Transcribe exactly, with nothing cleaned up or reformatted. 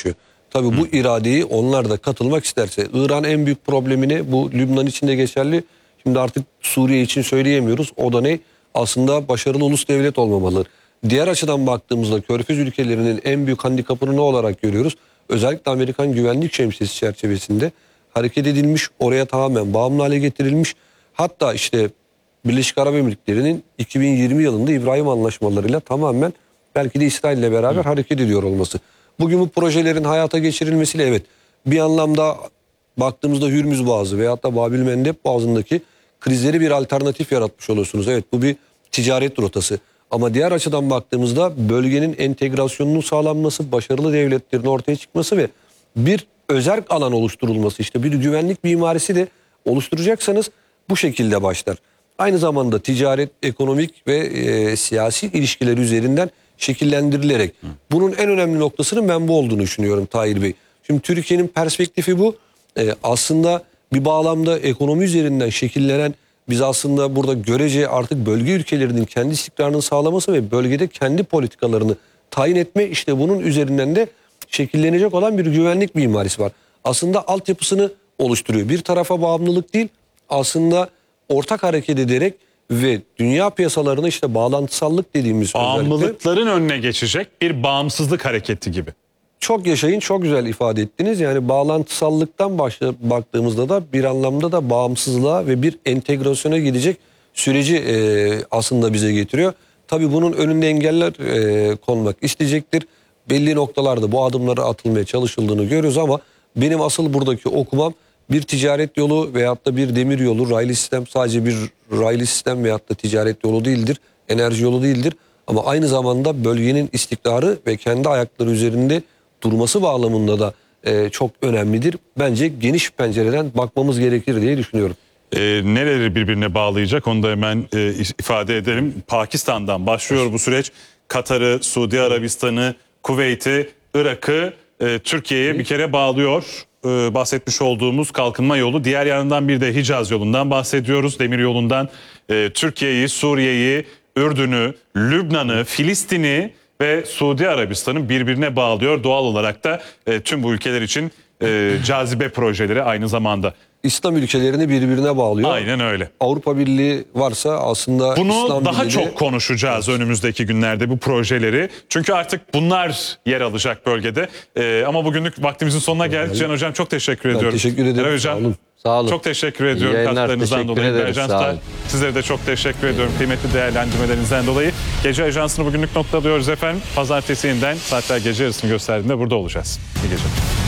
oluşuyor. Tabii bu iradeyi onlar da katılmak isterse. İran en büyük problemini, bu Lübnan için de geçerli. Şimdi artık Suriye için söyleyemiyoruz. O da ne? Aslında başarılı ulus devlet olmamalı. Diğer açıdan baktığımızda Körfez ülkelerinin en büyük handikapını ne olarak görüyoruz? Özellikle Amerikan güvenlik şemsiyesi çerçevesinde hareket edilmiş, oraya tamamen bağımlı hale getirilmiş. Hatta işte Birleşik Arap Emirlikleri'nin iki bin yirmi yılında İbrahim Anlaşmalarıyla tamamen belki de İsrail ile beraber Hı. hareket ediyor olması. Bugün bu projelerin hayata geçirilmesiyle evet bir anlamda baktığımızda Hürmüz Boğazı veyahut da Babil-Mendeb Boğazı'ndaki krizleri bir alternatif yaratmış oluyorsunuz. Evet bu bir ticaret rotası. Ama diğer açıdan baktığımızda bölgenin entegrasyonunun sağlanması, başarılı devletlerin ortaya çıkması ve bir özerk alan oluşturulması, işte bir güvenlik mimarisi de oluşturacaksanız bu şekilde başlar. Aynı zamanda ticaret, ekonomik ve e, siyasi ilişkiler üzerinden şekillendirilerek. Hı. Bunun en önemli noktasının ben bu olduğunu düşünüyorum Tahir Bey. Şimdi Türkiye'nin perspektifi bu. E, aslında bir bağlamda ekonomi üzerinden şekillenen, biz aslında burada görece artık bölge ülkelerinin kendi istikrarını sağlaması ve bölgede kendi politikalarını tayin etme, işte bunun üzerinden de şekillenecek olan bir güvenlik mimarisi var. Aslında altyapısını oluşturuyor. Bir tarafa bağımlılık değil, aslında ortak hareket ederek ve dünya piyasalarına işte bağlantısallık dediğimiz bağımlılıkların önüne geçecek bir bağımsızlık hareketi gibi. Çok yaşayın, çok güzel ifade ettiniz. Yani bağlantısallıktan başla, baktığımızda da bir anlamda da bağımsızlığa ve bir entegrasyona gidecek süreci e, aslında bize getiriyor. Tabii bunun önünde engeller e, konmak isteyecektir. Belli noktalarda bu adımları atılmaya çalışıldığını görüyoruz ama benim asıl buradaki okumam bir ticaret yolu veyahut da bir demir yolu, raylı sistem sadece bir raylı sistem veyahut da ticaret yolu değildir, enerji yolu değildir. Ama aynı zamanda bölgenin istikrarı ve kendi ayakları üzerinde durması bağlamında da e, çok önemlidir. Bence geniş pencereden bakmamız gerekir diye düşünüyorum. E, neleri birbirine bağlayacak onu da hemen e, ifade edelim. Pakistan'dan başlıyor bu süreç. Katar'ı, Suudi Arabistan'ı, Kuveyt'i, Irak'ı e, Türkiye'ye bir kere bağlıyor. E, bahsetmiş olduğumuz kalkınma yolu. Diğer yanından bir de Hicaz yolundan bahsediyoruz. Demir yolundan e, Türkiye'yi, Suriye'yi, Ürdün'ü, Lübnan'ı, Filistin'i ve Suudi Arabistan'ı birbirine bağlıyor. Doğal olarak da e, tüm bu ülkeler için e, cazibe projeleri aynı zamanda. İslam ülkelerini birbirine bağlıyor. Aynen öyle. Avrupa Birliği varsa aslında bunu İslam daha Birliği çok konuşacağız evet. önümüzdeki günlerde bu projeleri. Çünkü artık bunlar yer alacak bölgede. Ee, ama bugünlük vaktimizin sonuna geldik. Can Hocam çok teşekkür ben ediyorum. Teşekkür ederim. Eray Hocam, sağ olun. Sağ olun. Çok teşekkür ediyorum katkılarınızdan dolayı. Ajans sizlere de çok teşekkür ediyorum kıymetli değerlendirmelerinizden dolayı. Gece Ajansı'nı bugünlük noktalıyoruz efendim. Pazartesi yeniden saatler gece yarısını gösterdiğinde burada olacağız. İyi geceler.